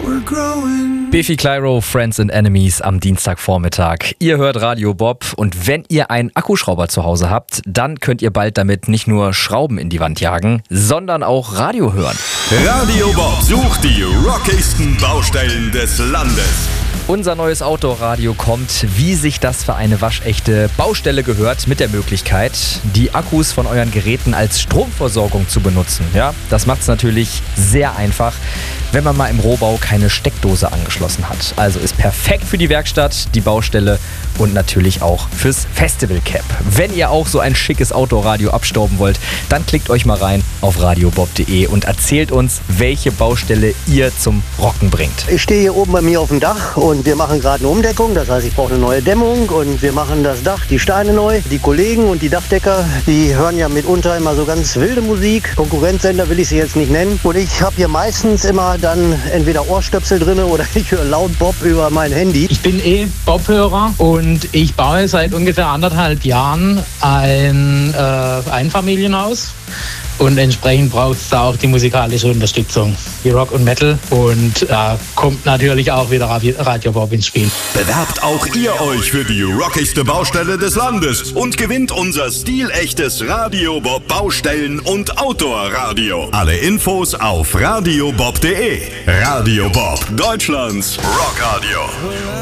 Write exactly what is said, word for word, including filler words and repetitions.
Biffy Clyro, Friends and Enemies am Dienstagvormittag. Ihr hört Radio Bob und wenn ihr einen Akkuschrauber zu Hause habt, dann könnt ihr bald damit nicht nur Schrauben in die Wand jagen, sondern auch Radio hören. Radio Bob sucht die rockigsten Baustellen des Landes. Unser neues Outdoor-Radio kommt, wie sich das für eine waschechte Baustelle gehört, mit der Möglichkeit, die Akkus von euren Geräten als Stromversorgung zu benutzen. Ja, das macht es natürlich sehr einfach, wenn man mal im Rohbau keine Steckdose angeschlossen hat. Also ist perfekt für die Werkstatt, die Baustelle und natürlich auch fürs Festival Camp. Wenn ihr auch so ein schickes Outdoor-Radio abstauben wollt, dann klickt euch mal rein auf radiobob punkt de und erzählt uns, welche Baustelle ihr zum Rocken bringt. Ich stehe hier oben bei mir auf dem Dach und wir machen gerade eine Umdeckung. Das heißt, ich brauche eine neue Dämmung und wir machen das Dach, die Steine neu. Die Kollegen und die Dachdecker, die hören ja mitunter immer so ganz wilde Musik. Konkurrenzsender will ich sie jetzt nicht nennen. Und ich habe hier meistens immer dann entweder Ohrstöpsel drin oder ich höre laut Bob über mein Handy. Ich bin eh Bob-Hörer und ich baue seit ungefähr anderthalb Jahren ein äh, Einfamilienhaus. Und entsprechend braucht es da auch die musikalische Unterstützung, wie Rock und Metal. Und da kommt natürlich auch wieder Radio Bob ins Spiel. Bewerbt auch ihr euch für die rockigste Baustelle des Landes und gewinnt unser stilechtes Radio Bob Baustellen- und Outdoor-Radio. Alle Infos auf radiobob punkt de. Radio Bob, Deutschlands Rockradio.